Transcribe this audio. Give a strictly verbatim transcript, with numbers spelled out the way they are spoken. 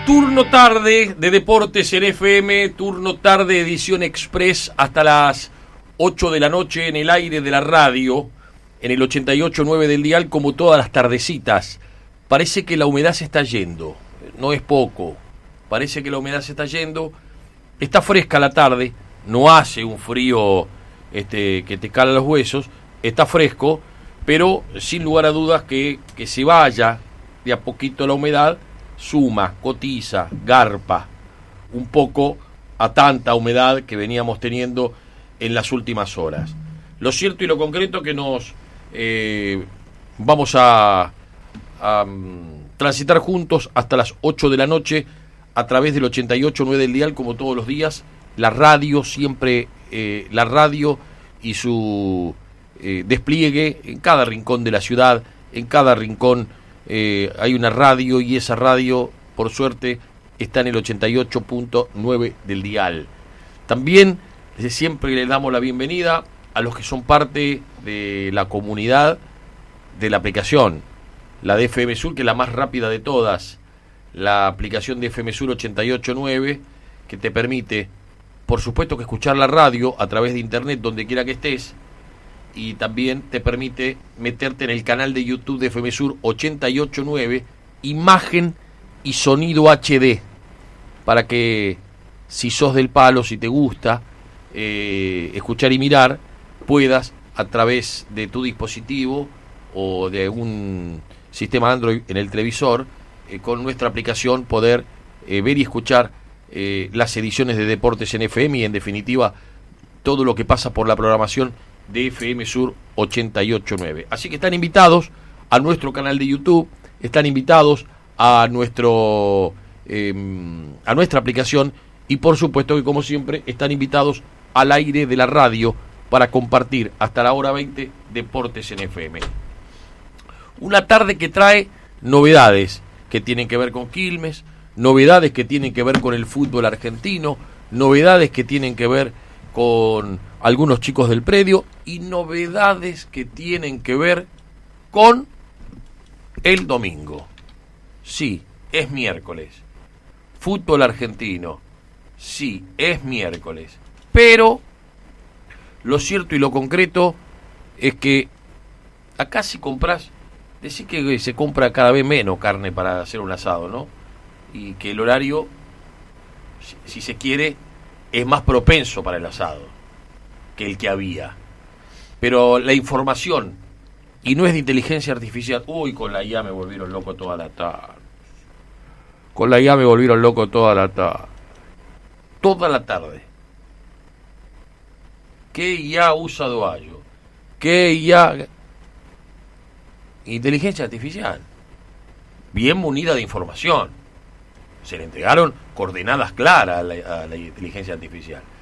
Turno tarde de Deportes en F M, turno tarde edición express hasta las ocho de la noche en el aire de la radio, en el ochenta y ocho punto nueve del dial, como todas las tardecitas. Parece que la humedad se está yendo, no es poco, parece que la humedad se está yendo, está fresca la tarde, no hace un frío este, que te cala los huesos, está fresco, pero sin lugar a dudas que, que se vaya de a poquito la humedad, suma, cotiza, garpa un poco a tanta humedad que veníamos teniendo en las últimas horas. Lo cierto y lo concreto que nos eh, vamos a, a um, transitar juntos hasta las ocho de la noche a través del ochenta y ocho punto nueve del dial, como todos los días. La radio siempre, eh, la radio y su eh, despliegue en cada rincón de la ciudad, en cada rincón Eh, hay una radio, y esa radio, por suerte, está en el ochenta y ocho punto nueve del dial. También desde siempre le damos la bienvenida a los que son parte de la comunidad de la aplicación, la de F M Sur, que es la más rápida de todas, la aplicación de F M Sur ochenta y ocho punto nueve, que te permite, por supuesto, que escuchar la radio a través de internet donde quiera que estés, y también te permite meterte en el canal de YouTube de F M Sur ochenta y ocho punto nueve, imagen y sonido H D, para que si sos del palo, si te gusta eh, escuchar y mirar, puedas a través de tu dispositivo o de un sistema Android en el televisor, eh, con nuestra aplicación poder eh, ver y escuchar eh, las ediciones de Deportes en F M y en definitiva todo lo que pasa por la programación de F M Sur ochenta y ocho punto nueve. Así que están invitados a nuestro canal de YouTube, están invitados a nuestro eh, a nuestra aplicación, y por supuesto que, como siempre, están invitados al aire de la radio para compartir hasta la hora veinte Deportes en F M. Una tarde que trae novedades que tienen que ver con Quilmes, novedades que tienen que ver con el fútbol argentino, novedades que tienen que ver con algunos chicos del predio y novedades que tienen que ver con el domingo. Sí, es miércoles. Fútbol argentino. Sí, es miércoles. Pero lo cierto y lo concreto es que acá si compras, decís que se compra cada vez menos carne para hacer un asado, ¿no? Y que el horario, si, si se quiere, es más propenso para el asado que el que había. Pero la información, y no es de inteligencia artificial. Uy, con la I A me volvieron loco toda la tarde. Con la I A me volvieron loco toda la tarde. Toda la tarde. ¿Qué I A usa Doayo? ¿Qué I A? Inteligencia artificial. Bien munida de información. Se le entregaron coordenadas claras a la, a la inteligencia artificial.